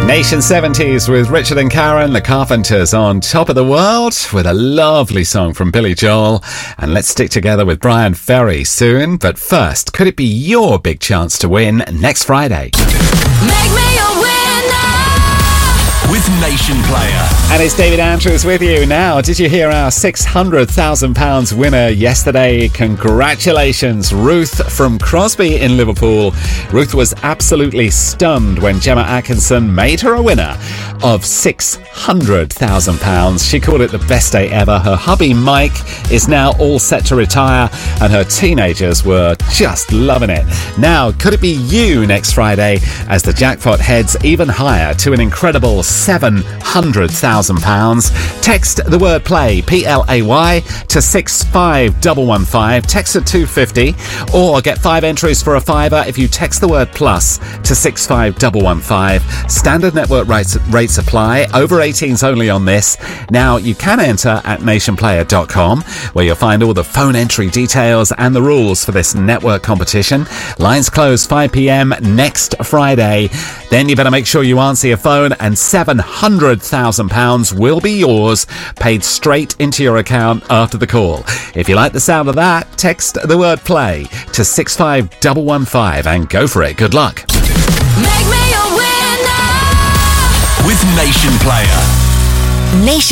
Nation 70s with Richard and Karen, the Carpenters, on top of the world with a lovely song from Billy Joel. And let's stick together with Brian Ferry soon. But first, could it be your big chance to win next Friday? Make me a winner with Nation Player. And it's David Andrews with you now. Did you hear our £600,000 winner yesterday? Congratulations, Ruth from Crosby in Liverpool. Ruth was absolutely stunned when Gemma Atkinson made her a winner of £600,000. She called it the best day ever. Her hubby Mike is now all set to retire and her teenagers were just loving it. Now, could it be you next Friday as the jackpot heads even higher to an incredible £700,000? Text the word play, PLAY, to 65115. Text at 250 or get 5 entries for a fiver if you text the word plus to 65115. Standard network rates apply. Over 18s only on this. Now, you can enter at nationplayer.com where you'll find all the phone entry details and the rules for this network competition. Lines close 5 p.m. next Friday. Then you better make sure you answer your phone and £700,000 will be yours, paid straight into your account after the call. If you like the sound of that, text the word play to 65115 and go for it. Good luck. Make me a winner With Nation Player. Nation